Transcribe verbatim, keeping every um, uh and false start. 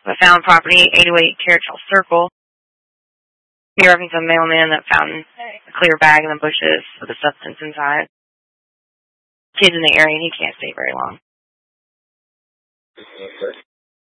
The found property, eight oh eight Carroll Circle. He referenced a mailman that found a clear bag in the bushes with a substance inside. Kids in the area, he can't stay very long. Okay.